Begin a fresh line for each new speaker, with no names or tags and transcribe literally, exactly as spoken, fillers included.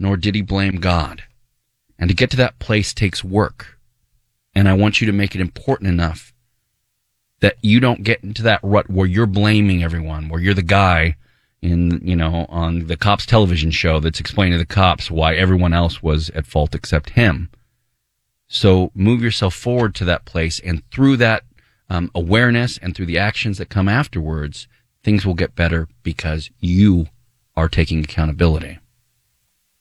nor did he blame God. And to get to that place takes work. And I want you to make it important enough that you don't get into that rut where you're blaming everyone, where you're the guy in, you know, on the cops television show that's explaining to the cops why everyone else was at fault except him. So move yourself forward to that place, and through that um, awareness and through the actions that come afterwards, things will get better because you are taking accountability.